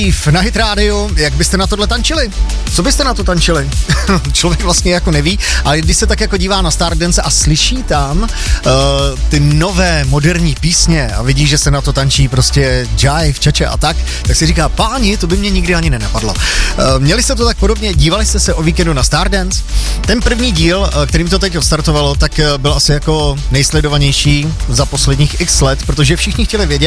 Na Hit Radio, jak byste na tohle tančili? Co byste na to tančili? Člověk vlastně jako neví, ale když se tak jako dívá na Stardance a slyší tam ty nové moderní písně a vidí, že se na to tančí prostě jive, čače a tak si říká, páni, to by mě nikdy ani nenapadlo. Měli jste to tak podobně, dívali jste se o víkendu na Stardance? Ten první díl, kterým to teď odstartovalo, tak byl asi jako nejsledovanější za posledních x let, protože všichni chtěli vědět,